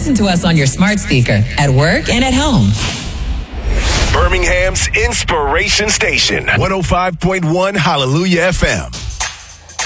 listen to us on your smart speaker, at work, and at home. Birmingham's Inspiration Station, 105.1 Hallelujah FM.